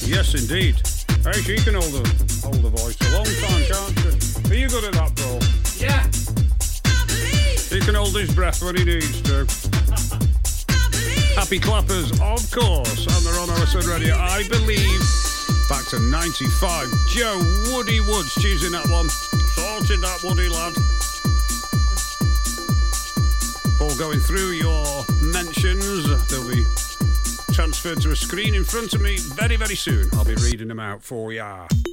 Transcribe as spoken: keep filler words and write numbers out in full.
Yes, indeed. Hey, she can hold a, hold a voice a long time, can't she? Are you good at that, Paul? Yeah. He can hold his breath when he needs to. Happy Clappers, of course, and they're on O S N Radio, I believe. Back to ninety-five. Joe Woody Woods choosing that one. Sorted that, Woody lad. Paul going through your mentions. They'll be transferred to a screen in front of me very, very soon. I'll be reading them out for ya.